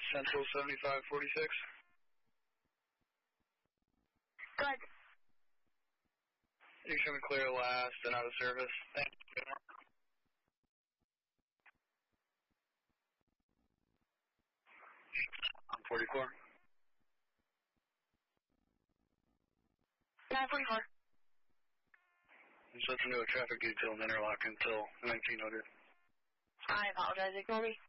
Central 7546. Go ahead. You show me clear last and out of service. Thank you. 44. 944. I'm supposed to do a traffic detail and interlock until 1900. I apologize. Ignore me.